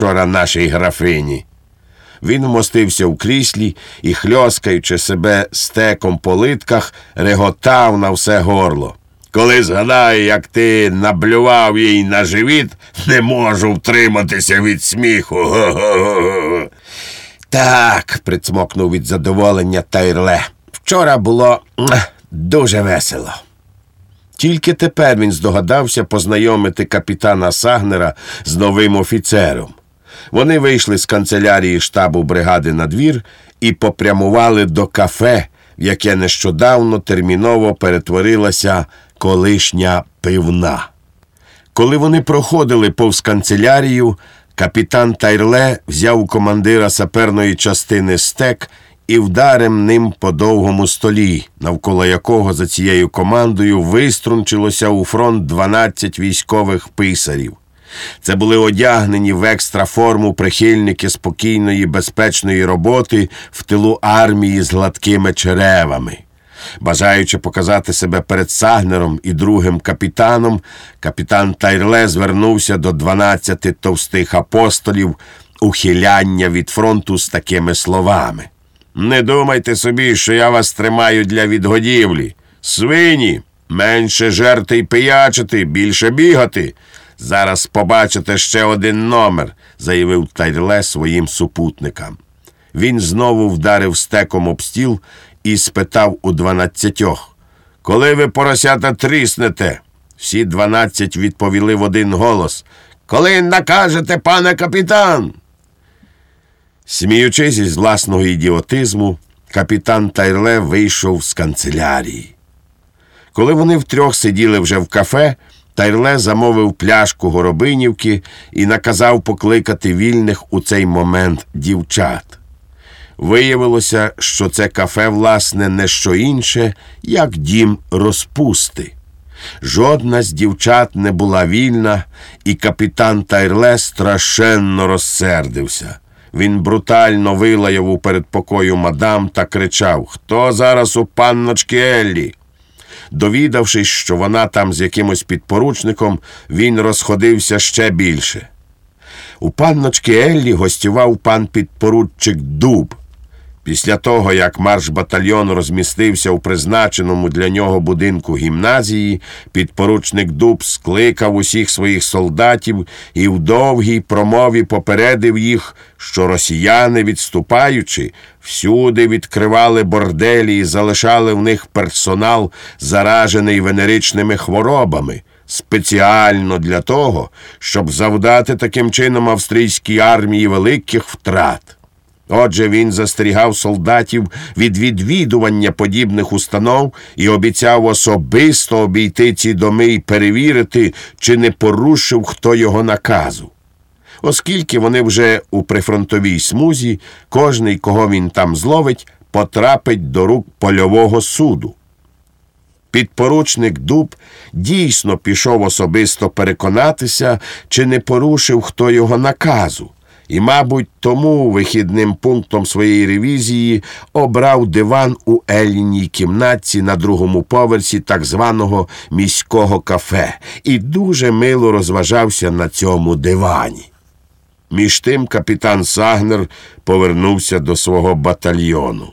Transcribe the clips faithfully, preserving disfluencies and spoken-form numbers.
вчора нашій графині». Він вмостився в кріслі і, хльоскаючи себе стеком по литках, реготав на все горло. «Коли згадаю, як ти наблював їй на живіт, не можу втриматися від сміху. Го-го-го-го!» «Так», – прицмокнув від задоволення Тайрле, – «вчора було дуже весело». Тільки тепер він здогадався познайомити капітана Сагнера з новим офіцером. Вони вийшли з канцелярії штабу бригади на двір і попрямували до кафе, в яке нещодавно терміново перетворилася колишня пивна. Коли вони проходили повз канцелярію, капітан Тайрле взяв у командира саперної частини стек і вдарив ним по довгому столі, навколо якого за цією командою виструнчилося у фронт дванадцять військових писарів. Це були одягнені в екстраформу прихильники спокійної, безпечної роботи в тилу армії з гладкими черевами. Бажаючи показати себе перед Сагнером і другим капітаном, капітан Тайрле звернувся до дванадцяти товстих апостолів ухиляння від фронту з такими словами. «Не думайте собі, що я вас тримаю для відгодівлі. Свині, менше жерти й пиячити, більше бігати. Зараз побачите ще один номер», – заявив Тайрле своїм супутникам. Він знову вдарив стеком об стіл і спитав у дванадцятьох: «Коли ви, поросята, тріснете?» Всі дванадцять відповіли в один голос: «Коли накажете, пане капітан!» Сміючись із власного ідіотизму, капітан Тайрле вийшов з канцелярії. Коли вони втрьох сиділи вже в кафе, Тайрле замовив пляшку горобинівки і наказав покликати вільних у цей момент дівчат. Виявилося, що це кафе, власне, не що інше, як дім розпусти. Жодна з дівчат не була вільна, і капітан Тайрле страшенно розсердився. Він брутально вилаяв у передпокою мадам та кричав: «Хто зараз у панночки Еллі?» Довідавшись, що вона там з якимось підпоручником, він розходився ще більше. У панночки Еллі гостював пан підпоручик Дуб. Після того, як марш-батальйон розмістився у призначеному для нього будинку гімназії, підпоручник Дуб скликав усіх своїх солдатів і в довгій промові попередив їх, що росіяни, відступаючи, всюди відкривали борделі і залишали в них персонал, заражений венеричними хворобами, спеціально для того, щоб завдати таким чином австрійській армії великих втрат. Отже, він застерігав солдатів від відвідування подібних установ і обіцяв особисто обійти ці доми і перевірити, чи не порушив хто його наказу. Оскільки вони вже у прифронтовій смузі, кожний, кого він там зловить, потрапить до рук польового суду. Підпоручник Дуб дійсно пішов особисто переконатися, чи не порушив хто його наказу. І, мабуть, тому вихідним пунктом своєї ревізії обрав диван у Елліній кімнатці на другому поверсі так званого міського кафе і дуже мило розважався на цьому дивані. Між тим капітан Сагнер повернувся до свого батальйону.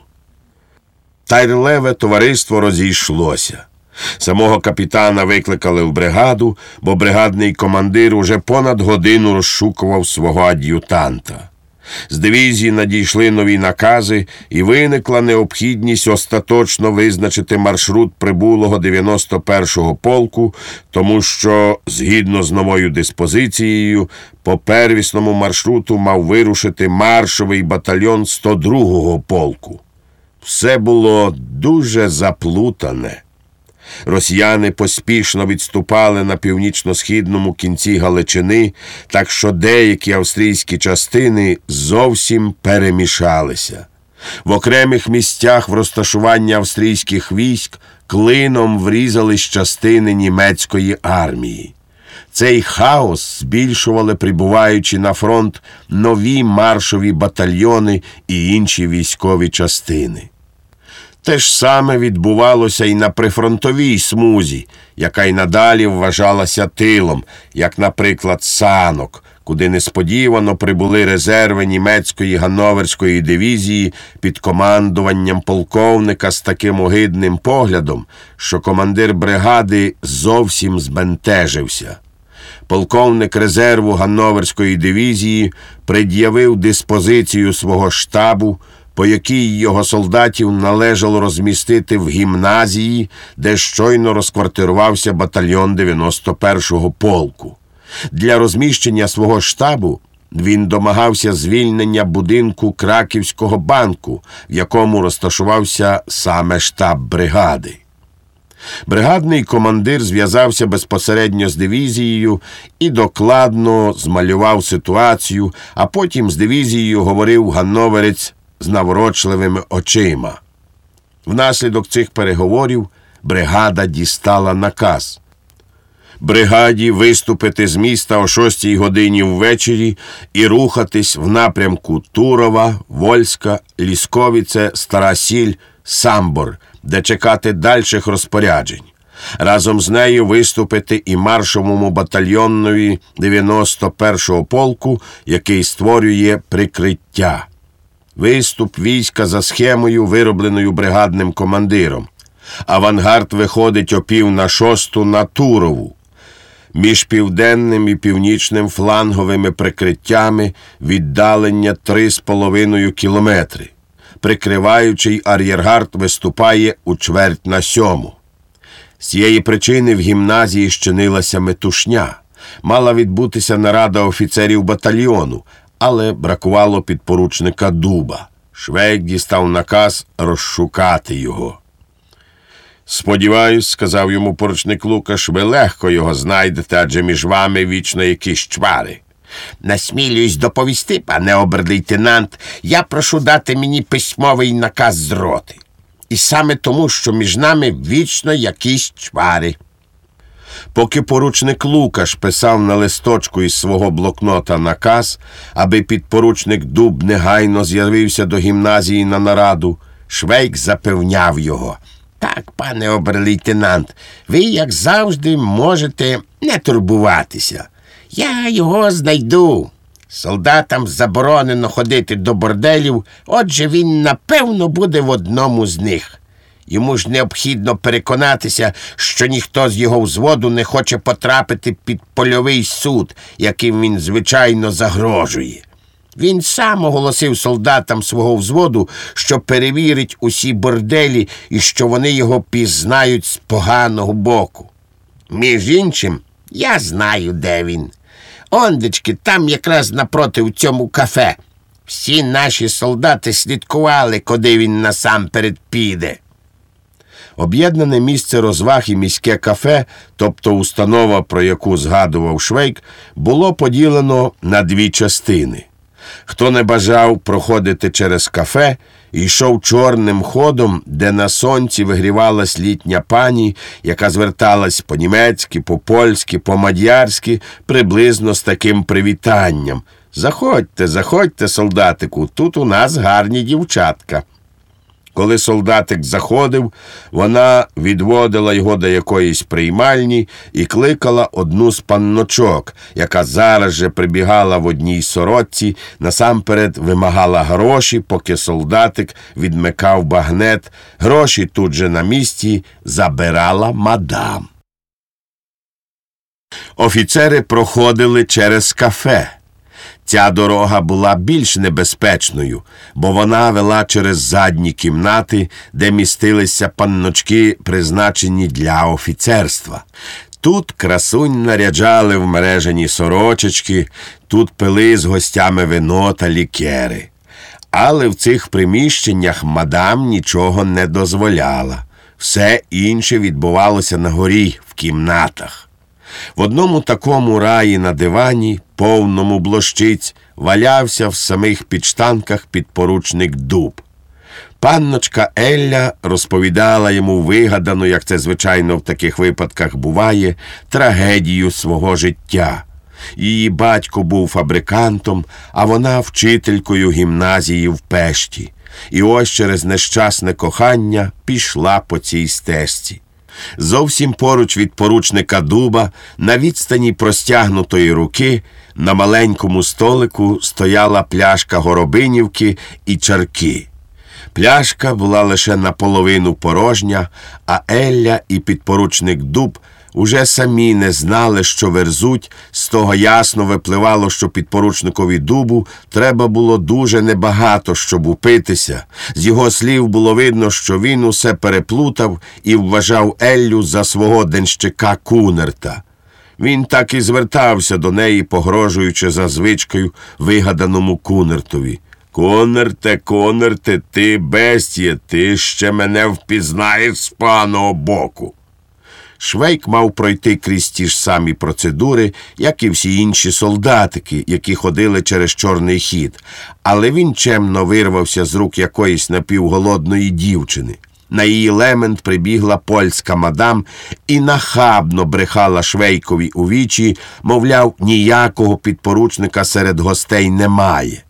Тайрлеве товариство розійшлося. Самого капітана викликали в бригаду, бо бригадний командир уже понад годину розшукував свого ад'ютанта. З дивізії надійшли нові накази, і виникла необхідність остаточно визначити маршрут прибулого дев'яносто першого полку, тому що, згідно з новою диспозицією, по первісному маршруту мав вирушити маршовий батальйон сто другого полку. Все було дуже заплутане. Росіяни поспішно відступали на північно-східному кінці Галичини, так що деякі австрійські частини зовсім перемішалися. В окремих місцях в розташуванні австрійських військ клином врізались частини німецької армії. Цей хаос збільшували, прибуваючи на фронт, нові маршові батальйони і інші військові частини. Те ж саме відбувалося і на прифронтовій смузі, яка й надалі вважалася тилом, як, наприклад, Санок, куди несподівано прибули резерви німецької Ганноверської дивізії під командуванням полковника з таким огидним поглядом, що командир бригади зовсім збентежився. Полковник резерву Ганноверської дивізії пред'явив диспозицію свого штабу, по якій його солдатів належало розмістити в гімназії, де щойно розквартирувався батальйон дев'яносто першого полку. Для розміщення свого штабу він домагався звільнення будинку Краківського банку, в якому розташувався саме штаб бригади. Бригадний командир зв'язався безпосередньо з дивізією і докладно змалював ситуацію, а потім з дивізією говорив ганноверець з наворочливими очима. Внаслідок цих переговорів бригада дістала наказ. Бригаді виступити з міста о шостій годині ввечері і рухатись в напрямку Турова, Вольська, Лісковіце, Стара Сіль, Самбор, де чекати дальших розпоряджень. Разом з нею виступити і маршовому батальйонові дев'яносто першого полку, який створює прикриття. Виступ війська за схемою, виробленою бригадним командиром. Авангард виходить о пів на шосту на Турову. Між південним і північним фланговими прикриттями віддалення три з половиною кілометри. Прикриваючий ар'єргард виступає у чверть на сьому. З цієї причини в гімназії щинилася метушня. Мала відбутися нарада офіцерів батальйону, але бракувало підпоручника Дуба. Швейк дістав наказ розшукати його. «Сподіваюсь, – сказав йому поручник Лукаш, – ви легко його знайдете, адже між вами вічно якісь чвари». «Насмілююсь доповісти, пане обер-лейтенант, я прошу дати мені письмовий наказ з роти. І саме тому, що між нами вічно якісь чвари». Поки поручник Лукаш писав на листочку із свого блокнота наказ, аби підпоручник Дуб негайно з'явився до гімназії на нараду, Швейк запевняв його: «Так, пане обер-лейтенант, ви, як завжди, можете не турбуватися. Я його знайду. Солдатам заборонено ходити до борделів, отже він, напевно, буде в одному з них. Йому ж необхідно переконатися, що ніхто з його взводу не хоче потрапити під польовий суд, яким він, звичайно, загрожує. Він сам оголосив солдатам свого взводу, що перевірить усі борделі і що вони його пізнають з поганого боку. Між іншим, я знаю, де він. Ондечки, там якраз напроти в цьому кафе. Всі наші солдати слідкували, куди він насамперед піде». Об'єднане місце розваг і міське кафе, тобто установа, про яку згадував Швейк, було поділено на дві частини. Хто не бажав проходити через кафе, йшов чорним ходом, де на сонці вигрівалась літня пані, яка зверталась по-німецьки, по-польськи, по-мадярськи, приблизно з таким привітанням: «Заходьте, заходьте, солдатику, тут у нас гарні дівчатка». Коли солдатик заходив, вона відводила його до якоїсь приймальні і кликала одну з панночок, яка зараз же прибігала в одній сорочці, насамперед вимагала гроші, поки солдатик відмикав багнет. Гроші тут же на місці забирала мадам. Офіцери проходили через кафе. Ця дорога була більш небезпечною, бо вона вела через задні кімнати, де містилися панночки, призначені для офіцерства. Тут красунь наряджали в мережені сорочечки, тут пили з гостями вино та лікери. Але в цих приміщеннях мадам нічого не дозволяла. Все інше відбувалося на горі, в кімнатах. В одному такому раї на дивані, повному блощиць, валявся в самих підштанках підпоручник Дуб. Панночка Елля розповідала йому вигадану, як це звичайно в таких випадках буває, трагедію свого життя. Її батько був фабрикантом, а вона вчителькою гімназії в Пешті. І ось через нещасне кохання пішла по цій стежці. Зовсім поруч від поручника Дуба, на відстані простягнутої руки, На маленькому столику стояла пляшка горобинівки і чарки. Пляшка була лише наполовину порожня, а Елля і підпоручник Дуб уже самі не знали, що верзуть. З того ясно випливало, що підпоручникові Дубу треба було дуже небагато, щоб упитися. З його слів було видно, що він усе переплутав і вважав Еллю за свого денщика Кунерта. Він так і звертався до неї, погрожуючи за звичкою вигаданому Кунертові. «Кунерте, Кунерте, ти бестіє, ти ще мене впізнаєш з паного боку». Швейк мав пройти крізь ті ж самі процедури, як і всі інші солдатики, які ходили через чорний хід, але він чемно вирвався з рук якоїсь напівголодної дівчини. На її лемент прибігла польська мадам і нахабно брехала Швейкові у вічі, мовляв, ніякого підпоручника серед гостей немає.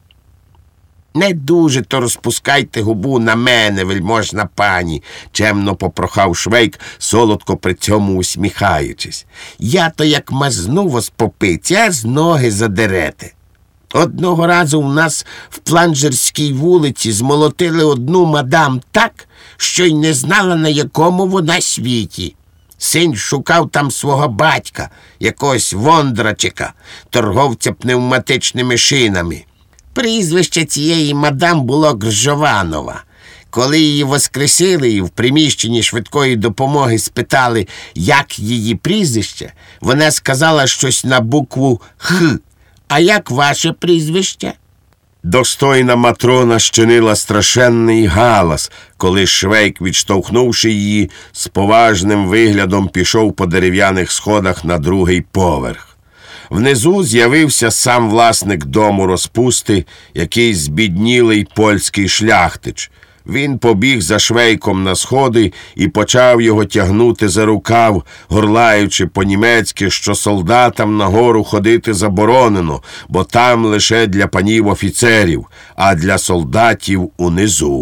«Не дуже то розпускайте губу на мене, вельможна пані», – чемно попрохав Швейк, солодко при цьому усміхаючись. «Я то як мазну вас по пиці, а з ноги задерете. Одного разу у нас в Планжерській вулиці змолотили одну мадам так, що й не знала, на якому вона світі. Син шукав там свого батька, якогось вондрачика, торговця пневматичними шинами. Прізвище цієї мадам було Гржованова. Коли її воскресили і в приміщенні швидкої допомоги спитали, як її прізвище, вона сказала щось на букву «Х». «А як ваше прізвище?» Достойна матрона щинила страшенний галас, коли Швейк, відштовхнувши її, з поважним виглядом пішов по дерев'яних сходах на другий поверх. Внизу з'явився сам власник дому розпусти, якийсь збіднілий польський шляхтич. Він побіг за Швейком на сходи і почав його тягнути за рукав, горлаючи по-німецьки, що солдатам нагору ходити заборонено, бо там лише для панів офіцерів, а для солдатів унизу.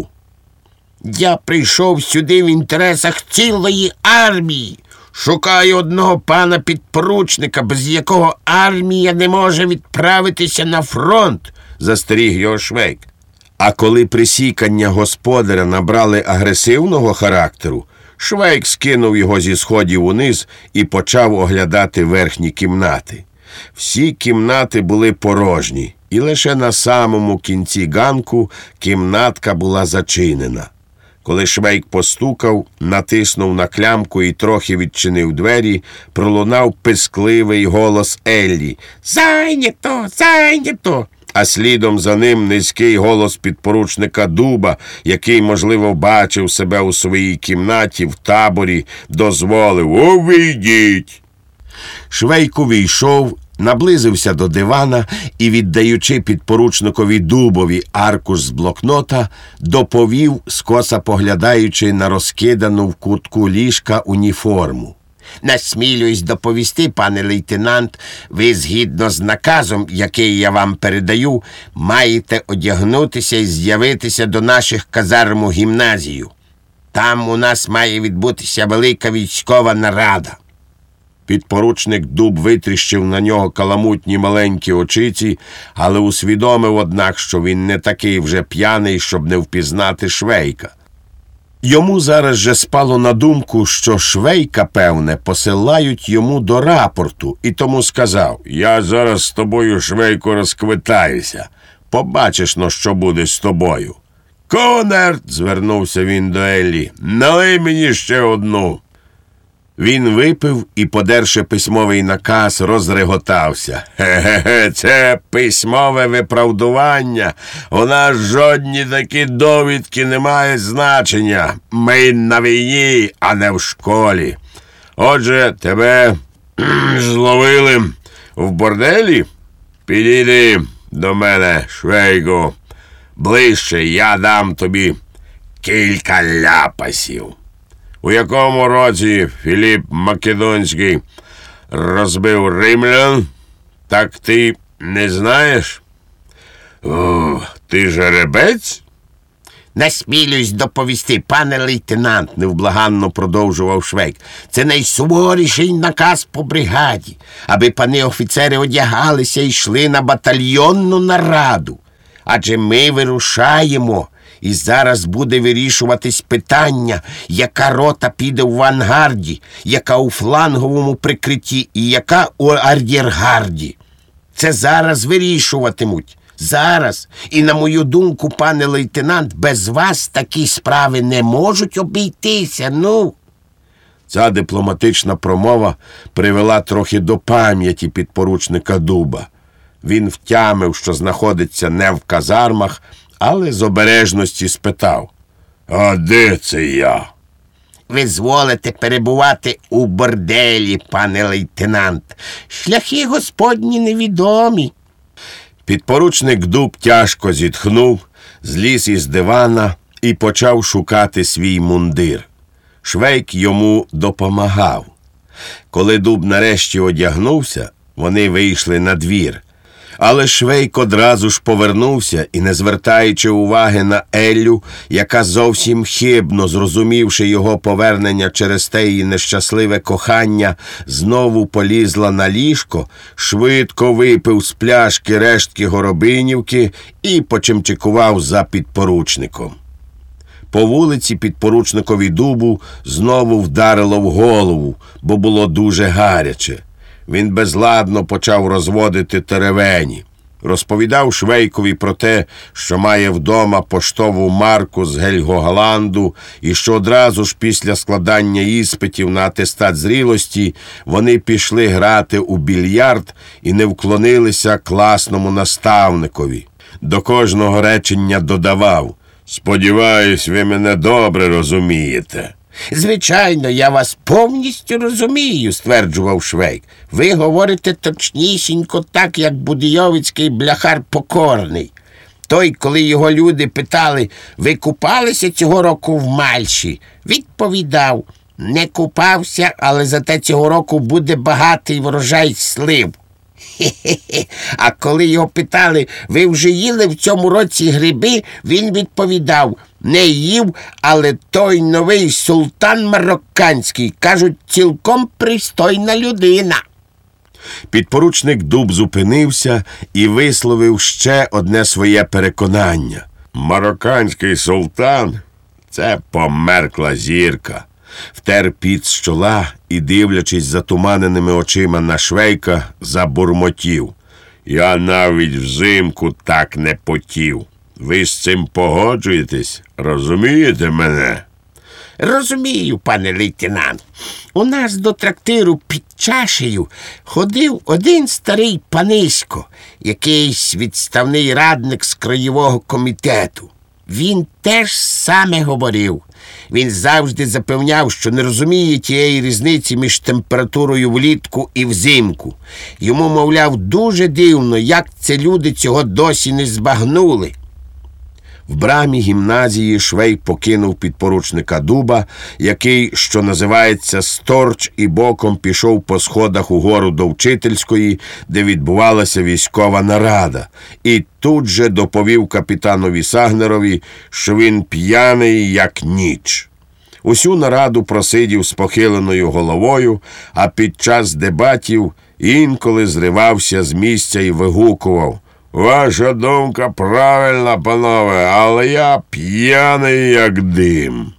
«Я прийшов сюди в інтересах цілої армії. Шукаю одного пана підпоручника, без якого армія не може відправитися на фронт», – застеріг його Швейк. А коли присікання господаря набрали агресивного характеру, Швейк скинув його зі сходів униз і почав оглядати верхні кімнати. Всі кімнати були порожні, і лише на самому кінці ганку кімнатка була зачинена. Коли Швейк постукав, натиснув на клямку і трохи відчинив двері, пролунав пискливий голос Еллі: «Зайнято! Зайнято!» А слідом за ним низький голос підпоручника Дуба, який, можливо, бачив себе у своїй кімнаті в таборі, дозволив: «Увійдіть!» Швейк увійшов, наблизився до дивана і, віддаючи підпоручникові Дубові аркуш з блокнота, доповів, скоса поглядаючи на розкидану в кутку ліжка уніформу. «Насмілююсь доповісти, пане лейтенант, ви згідно з наказом, який я вам передаю, маєте одягнутися і з'явитися до наших казарм у гімназію. Там у нас має відбутися велика військова нарада». Підпоручник Дуб витріщив на нього каламутні маленькі очиці, але усвідомив, однак, що він не такий вже п'яний, щоб не впізнати Швейка. Йому зараз же спало на думку, що Швейка, певне, посилають йому до рапорту, і тому сказав: «Я зараз з тобою, Швейку, розквитаюся. Побачиш, но що буде з тобою». «Кунерт!» – звернувся він до Еллі. «Налий мені ще одну». Він випив і, подерши письмовий наказ, розреготався. «Хе-хе-хе, це письмове виправдування. У нас жодні такі довідки не мають значення. Ми на війні, а не в школі. Отже, тебе зловили в борделі? Підійди до мене, Швейку. Ближче, я дам тобі кілька ляпасів. У якому році Філіп Македонський розбив римлян? Так ти не знаєш? О, ти жеребець? Насмілюсь доповісти, пане лейтенант, невблаганно продовжував Швейк. Це найсуворіший наказ по бригаді, аби пани офіцери одягалися і йшли на батальйонну нараду. Адже ми вирушаємо, і зараз буде вирішуватись питання, яка рота піде в авангарді, яка у фланговому прикритті і яка у ар'єргарді. Це зараз вирішуватимуть. Зараз. І, на мою думку, пане лейтенант, без вас такі справи не можуть обійтися, ну. Ця дипломатична промова привела трохи до пам'яті підпоручника Дуба. Він втямив, що знаходиться не в казармах, але з обережності спитав: «А де це я?» «Ви зволите перебувати у борделі, пане лейтенант. Шляхи господні невідомі». Підпоручник Дуб тяжко зітхнув, зліз із дивана і почав шукати свій мундир. Швейк йому допомагав. Коли Дуб нарешті одягнувся, вони вийшли на двір. Але Швейк одразу ж повернувся і, не звертаючи уваги на Еллю, яка зовсім хибно, зрозумівши його повернення через те її нещасливе кохання, знову полізла на ліжко, швидко випив з пляшки рештки горобинівки і почимчикував за підпоручником. По вулиці підпоручникові Дубу знову вдарило в голову, бо було дуже гаряче. Він безладно почав розводити теревені. Розповідав Швейкові про те, що має вдома поштову марку з Гельгогланду і що одразу ж після складання іспитів на атестат зрілості вони пішли грати у більярд і не вклонилися класному наставникові. До кожного речення додавав: «Сподіваюсь, ви мене добре розумієте». «Звичайно, я вас повністю розумію», – стверджував Швейк. «Ви говорите точнісінько так, як будійовицький бляхар Покорний. Той, коли його люди питали: ви купалися цього року в Мальші? Відповідав: не купався, але зате цього року буде багатий врожай слив. Хе-хе-хе. А коли його питали: ви вже їли в цьому році гриби? Він відповідав: не їв, але той новий султан марокканський, кажуть, цілком пристойна людина». Підпоручник Дуб зупинився і висловив ще одне своє переконання. «Марокканський султан – це померкла зірка». Втер піт з чола і, дивлячись затуманеними очима на Швейка, забурмотів: «Я навіть взимку так не потів. Ви з цим погоджуєтесь? Розумієте мене?» «Розумію, пане лейтенант. У нас до трактиру під чашею ходив один старий панисько, якийсь відставний радник з краєвого комітету. Він теж саме говорив. Він завжди запевняв, що не розуміє тієї різниці між температурою влітку і взимку. Йому, мовляв, дуже дивно, як це люди цього досі не збагнули». В брамі гімназії Швейк покинув підпоручника Дуба, який, що називається, сторч і боком пішов по сходах угору до вчительської, де відбувалася військова нарада, і тут же доповів капітанові Сагнерові, що він п'яний, як ніч. Усю нараду просидів з похиленою головою, а під час дебатів інколи зривався з місця і вигукував: «Ваша думка правильна, панове, але я п'яний, як дим».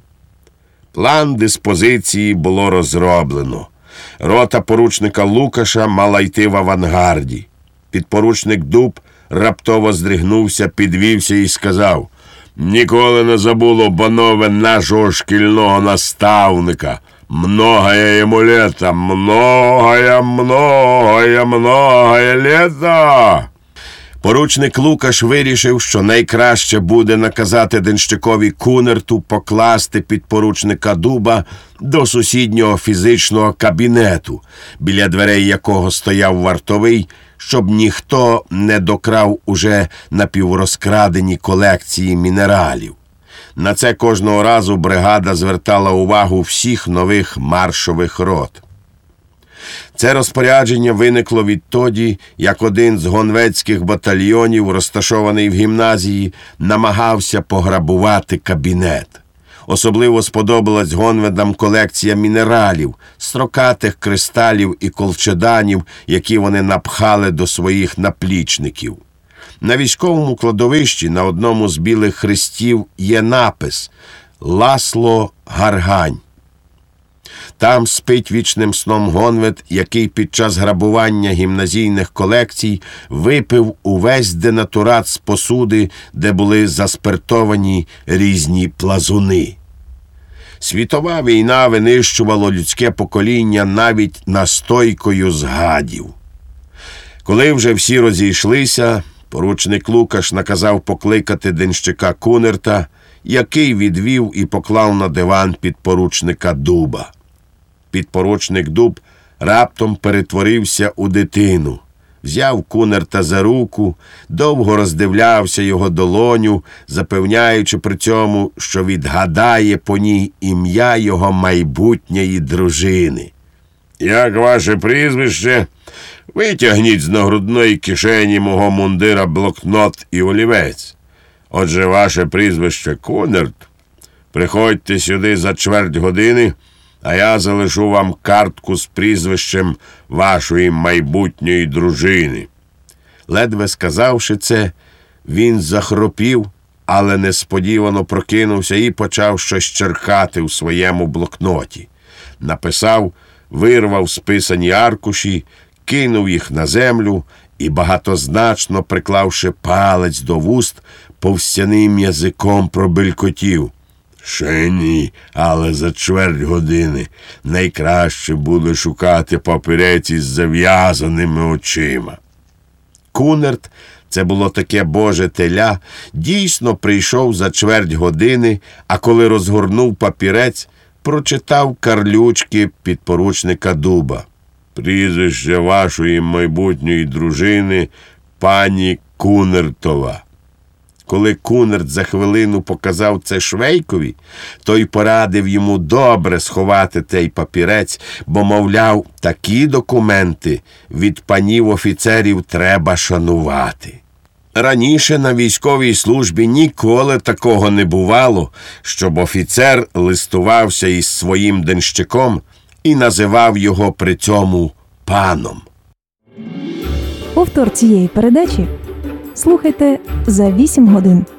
План диспозиції було розроблено. Рота поручника Лукаша мала йти в авангарді. Підпоручник Дуб раптово здригнувся, підвівся і сказав: «Ніколи не забуло, панове, нашого шкільного наставника. Многое йому літа, многое, многое, многое літа». Поручник Лукаш вирішив, що найкраще буде наказати денщикові Кунерту покласти підпоручника Дуба до сусіднього фізичного кабінету, біля дверей якого стояв вартовий, щоб ніхто не докрав уже напіврозкрадені колекції мінералів. На це кожного разу бригада звертала увагу всіх нових маршових рот. Це розпорядження виникло відтоді, як один з гонвецьких батальйонів, розташований в гімназії, намагався пограбувати кабінет. Особливо сподобалась гонведам колекція мінералів, строкатих кристалів і колчеданів, які вони напхали до своїх наплічників. На військовому кладовищі на одному з білих хрестів є напис «Ласло Гаргань». Там спить вічним сном гонвед, який під час грабування гімназійних колекцій випив увесь денатурат з посуди, де були заспиртовані різні плазуни. Світова війна винищувала людське покоління навіть настойкою з гадів. Коли вже всі розійшлися, поручник Лукаш наказав покликати денщика Кунерта, який відвів і поклав на диван підпоручника Дуба. Підпоручник Дуб раптом перетворився у дитину. Взяв Кунерта за руку, довго роздивлявся його долоню, запевняючи при цьому, що відгадає по ній ім'я його майбутньої дружини. «Як ваше прізвище? Витягніть з нагрудної кишені мого мундира блокнот і олівець. Отже, ваше прізвище Кунерт. Приходьте сюди за чверть години, а я залишу вам картку з прізвищем вашої майбутньої дружини». Ледве сказавши це, він захропів, але несподівано прокинувся і почав щось черкати у своєму блокноті. Написав, вирвав списані аркуші, кинув їх на землю і, багатозначно приклавши палець до вуст, повстяним язиком пробелькотів: «Ще ні, але за чверть години найкраще буде шукати папірець із зав'язаними очима». Кунерт, це було таке боже теля, дійсно прийшов за чверть години, а коли розгорнув папірець, прочитав карлючки підпоручника Дуба. «Прізвище вашої майбутньої дружини пані Кунертова». Коли Кунерт за хвилину показав це Швейкові, той порадив йому добре сховати цей папірець, бо, мовляв, такі документи від панів офіцерів треба шанувати. Раніше на військовій службі ніколи такого не бувало, щоб офіцер листувався із своїм денщиком і називав його при цьому паном. Повтор цієї передачі слухайте за вісім годин.